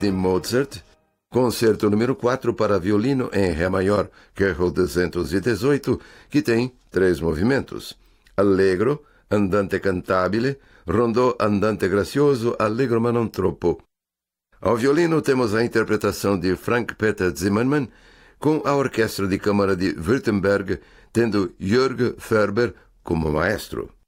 de Mozart, Concerto número 4 para violino em Ré maior, Kerrl 218, que tem 3 movimentos: Allegro, Andante cantabile, Rondò andante gracioso, Allegro ma non troppo. Ao violino temos a interpretação de Frank Peter Zimmermann, com a Orquestra de Câmara de Württemberg, tendo Jörg Ferber como maestro.